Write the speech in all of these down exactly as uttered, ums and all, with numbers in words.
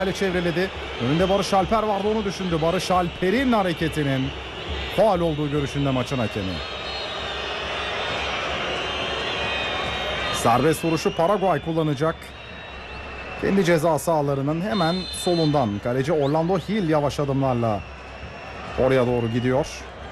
çevreledi. Önünde Barış Alper vardı, onu düşündü. Barış Alper'in hareketinin faul olduğu görüşünde maçın hakemi. Serbest vuruşu Paraguay kullanacak. Kendi ceza sahalarının hemen solundan kaleci Orlando Hill yavaş adımlarla oraya doğru gidiyor.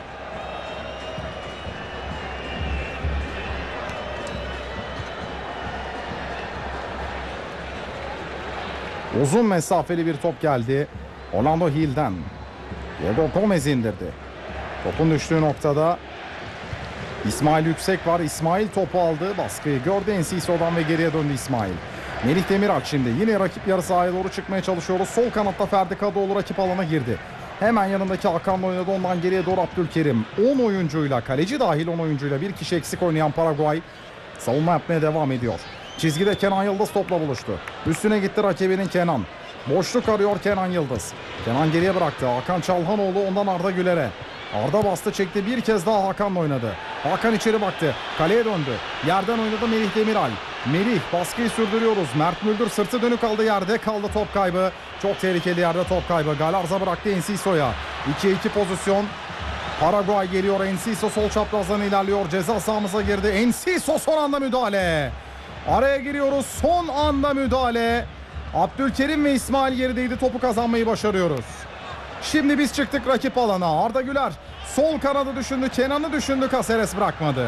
Uzun mesafeli bir top geldi Orlando Hill'den. Diego Gomez indirdi. Topun düştüğü noktada İsmail Yüksek var. İsmail topu aldı. Baskıyı gördü Enciso'dan ve geriye döndü İsmail. Melih Demiral şimdi yine rakip yarı sahaya doğru çıkmaya çalışıyoruz. Sol kanatta Ferdi Kadıoğlu rakip alana girdi. Hemen yanındaki Hakan'la oynadı. Ondan geriye doğru Abdülkerim. on oyuncuyla, kaleci dahil on oyuncuyla bir kişi eksik oynayan Paraguay savunma yapmaya devam ediyor. Çizgide Kenan Yıldız topla buluştu. Üstüne gitti rakibinin Kenan. Boşluk arıyor Kenan Yıldız. Kenan geriye bıraktı. Hakan Çalhanoğlu ondan Arda Güler'e. Arda bastı çekti, bir kez daha Hakan'la oynadı. Hakan içeri baktı. Kaleye döndü. Yerden oynadı Melih Demiral. Melih, baskıyı sürdürüyoruz. Mert Müldür sırtı dönük kaldı, yerde kaldı, top kaybı. Çok tehlikeli yerde top kaybı. Galarza bıraktı Enciso'ya. ikiye iki pozisyon. Paraguay geliyor. Enciso sol çaprazdan ilerliyor. Ceza sahamıza girdi. Enciso son anda müdahale. Araya giriyoruz. Son anda müdahale. Abdülkerim ve İsmail gerideydi. Topu kazanmayı başarıyoruz. Şimdi biz çıktık rakip alana. Arda Güler sol kanadı düşündü. Kenan'ı düşündü. Caceres bırakmadı.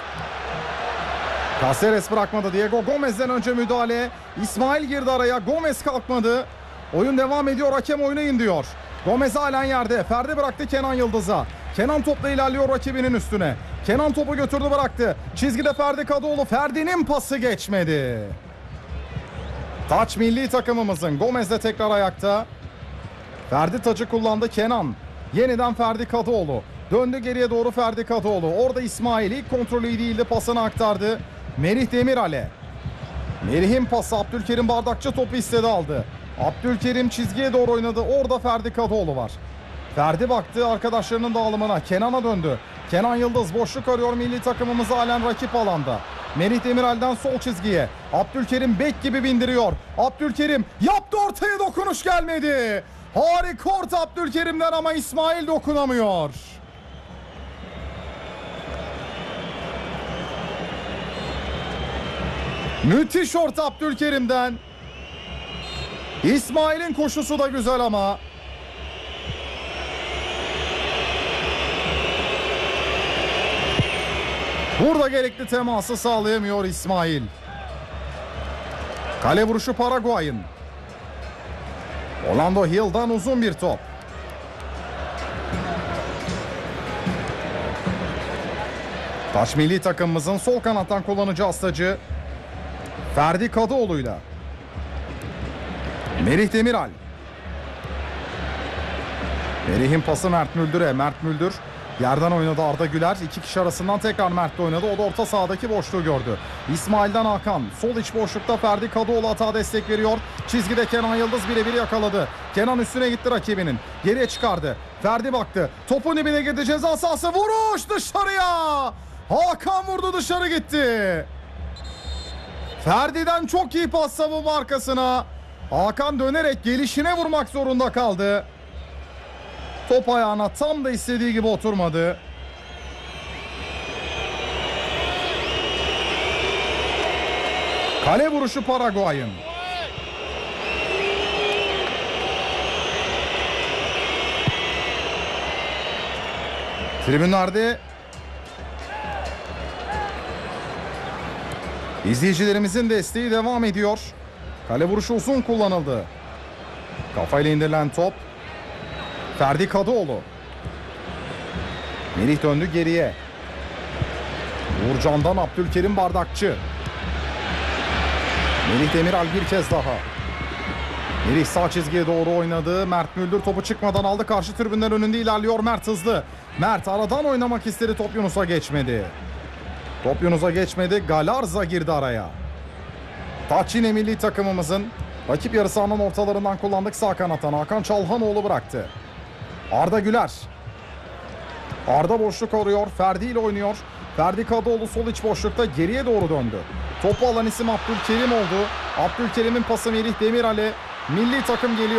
Caceres bırakmadı. Diego Gomez'den önce müdahale. İsmail girdi araya. Gomez kalkmadı. Oyun devam ediyor. Hakem oynayın diyor. Gomez halen yerde. Ferdi bıraktı Kenan Yıldız'a. Kenan topla ilerliyor rakibinin üstüne. Kenan topu götürdü, bıraktı. Çizgide Ferdi Kadıoğlu. Ferdi'nin pası geçmedi. Taç milli takımımızın. Gomez de tekrar ayakta. Ferdi tacı kullandı. Kenan. Yeniden Ferdi Kadıoğlu. Döndü geriye doğru Ferdi Kadıoğlu. Orada İsmail ilk kontrolü iyi değildi. Pasını aktardı Melih Demiral'e. Melih'in pası, Abdülkerim Bardakçı topu istedi, aldı. Abdülkerim çizgiye doğru oynadı. Orada Ferdi Kadıoğlu var. Ferdi baktı arkadaşlarının dağılımına. Kenan'a döndü. Kenan Yıldız boşluk arıyor milli takımımız halen rakip alanda. Melih Demiral'den sol çizgiye. Abdülkerim bek gibi bindiriyor. Abdülkerim yaptı ortaya, dokunuş gelmedi. Harika orta Abdülkerim'den ama İsmail dokunamıyor. Müthiş orta Abdülkerim'den. İsmail'in koşusu da güzel ama burada gerekli teması sağlayamıyor İsmail. Kale vuruşu Paraguay'ın. Orlando Hill'dan uzun bir top. Taç milli takımımızın sol kanattan kullanacağı hastacı Ferdi Kadıoğlu'yla Melih Demiral. Melih'in pası Mert Müldür'e. Mert Müldür yerden oynadı Arda Güler. İki kişi arasından tekrar Mert'le oynadı. O da orta sahadaki boşluğu gördü. İsmail'den Hakan. Sol iç boşlukta Ferdi Kadıoğlu hata destek veriyor. Çizgide Kenan Yıldız birebir yakaladı. Kenan üstüne gitti rakibinin. Geriye çıkardı. Ferdi baktı. Topun dibine girdi. Ceza sahası. Vuruş dışarıya. Hakan vurdu, dışarı gitti. Ferdi'den çok iyi pas savunma arkasına. Hakan dönerek gelişine vurmak zorunda kaldı. Top ayağına tam da istediği gibi oturmadı. Kale vuruşu Paraguay'ın. Tribünlerde İzleyicilerimizin desteği devam ediyor. Kale vuruşu uzun kullanıldı. Kafayla indirilen top. Ferdi Kadıoğlu. Melih döndü geriye. Uğurcan'dan Abdülkerim Bardakçı. Melih Demiral bir kez daha. Melih sağ çizgiye doğru oynadı. Mert Müldür topu çıkmadan aldı. Karşı tribünler önünde ilerliyor. Mert hızlı. Mert aradan oynamak istedi. Top Yunus'a geçmedi. Top Yunus'a geçmedi. Galarza girdi araya. Taç yine milli takımımızın. Rakip yarı sahanın ortalarından kullandık sağ kanattan. Hakan Çalhanoğlu bıraktı. Arda Güler. Arda boşluk arıyor. Ferdi ile oynuyor. Ferdi Kadıoğlu sol iç boşlukta geriye doğru döndü. Topu alan isim Abdülkerim oldu. Abdülkerim'in pası Melih Demiral'e. Milli takım geliyor.